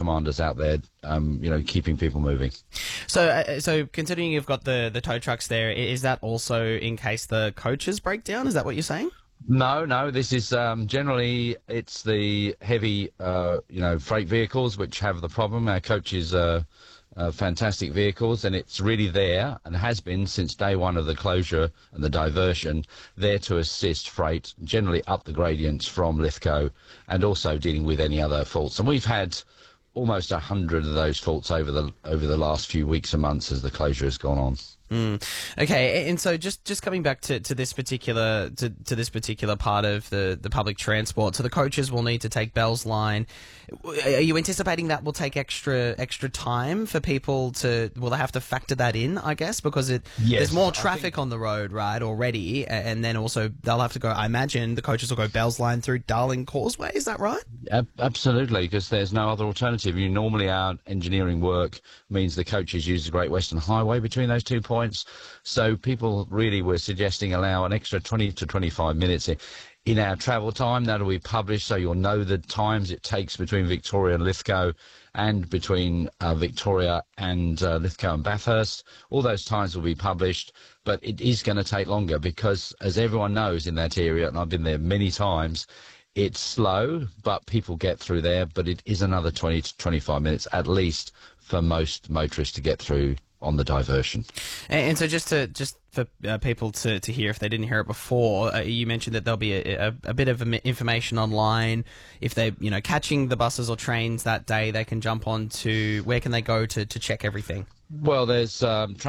commanders out there, keeping people moving. So considering you've got the tow trucks there, is that also in case the coaches break down? Is that what you're saying? No. This is generally it's the heavy, freight vehicles which have the problem. Our coaches are fantastic vehicles, and it's really there and has been since day one of the closure and the diversion, there to assist freight, generally up the gradients from Lithgow, and also dealing with any other faults. And we've had almost 100 of those faults over the last few weeks and months as the closure has gone on. Okay, and so just coming back to this particular part of the public transport, so the coaches will need to take Bell's Line. Are you anticipating that will take extra time for people to? Will they have to factor that in? I guess because there's more traffic on the road, right, already, and then also they'll have to go. I imagine the coaches will go Bell's Line through Darling Causeway. Is that right? Absolutely, because there's no other alternative. Normally our engineering work means the coaches use the Great Western Highway between those 2 points. So people really were suggesting allow an extra 20 to 25 minutes in our travel time. That'll be published, so you'll know the times it takes between Victoria and Lithgow, and between Victoria and Lithgow and Bathurst. All those times will be published, but it is going to take longer because, as everyone knows in that area, and I've been there many times, it's slow, but people get through there. But it is another 20 to 25 minutes at least for most motorists to get through on the diversion. And so just for people to hear, if they didn't hear it before, you mentioned that there'll be a bit of information online. If they're catching the buses or trains that day, they can jump on to, where can they go to check everything? Well, there's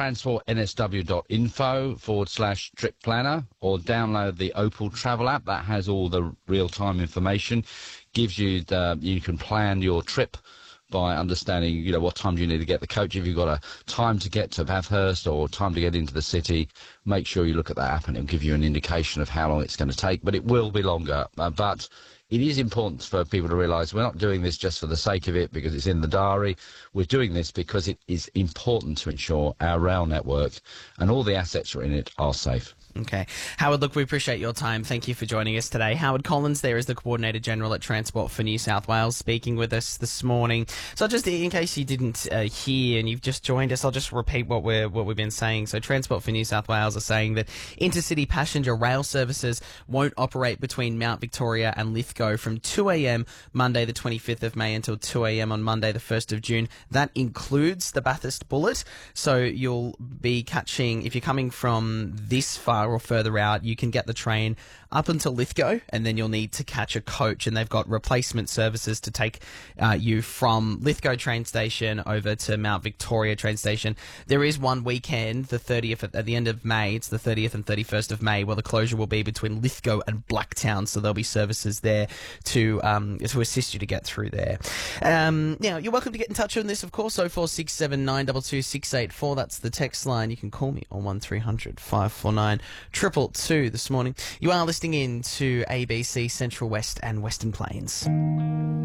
transportnsw.info/trip planner, or download the Opal Travel app. That has all the real-time information. Gives you you can plan your trip by understanding, what time do you need to get the coach. If you've got a time to get to Bathurst or time to get into the city, make sure you look at that app and it'll give you an indication of how long it's going to take. But it will be longer. But it is important for people to realise we're not doing this just for the sake of it because it's in the diary. We're doing this because it is important to ensure our rail network and all the assets that are in it are safe. Okay. Howard, look, we appreciate your time. Thank you for joining us today. Howard Collins there is the Coordinator General at Transport for New South Wales, speaking with us this morning. So just in case you didn't hear and you've just joined us, I'll just repeat what we've been saying. So Transport for New South Wales are saying that intercity passenger rail services won't operate between Mount Victoria and Lithgow from 2 a.m. Monday the 25th of May until 2 a.m. on Monday the 1st of June. That includes the Bathurst Bullet. So you'll be catching, if you're coming from this far or further out, you can get the train up until Lithgow, and then you'll need to catch a coach, and they've got replacement services to take you from Lithgow train station over to Mount Victoria train station. There is one weekend, the 30th at the end of May, it's the 30th and 31st of May, where the closure will be between Lithgow and Blacktown, so there'll be services there to assist you to get through there. Now, you're welcome to get in touch on this, of course, 0467 22684, that's the text line. You can call me on 1300 549 222 this morning. You are listening in to ABC Central West and Western Plains.